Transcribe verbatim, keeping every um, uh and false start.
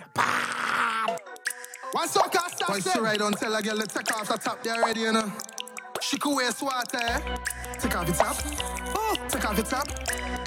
Bam! One soca stop. Why she ride on tell a girl to take off the top there already, you know? She could wear sweater, eh? Take off the top. Oh, take off the top.